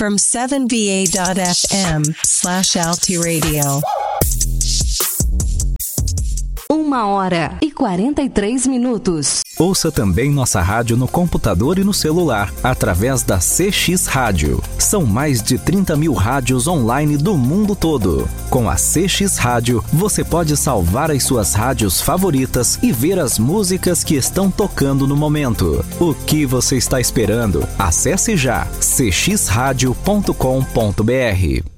from 7va.fm/altiradio. 1h43. Ouça também nossa rádio no computador e no celular, através da CX Rádio. São mais de 30 mil rádios online do mundo todo. Com a CX Rádio, você pode salvar as suas rádios favoritas e ver as músicas que estão tocando no momento. O que você está esperando? Acesse já cxradio.com.br.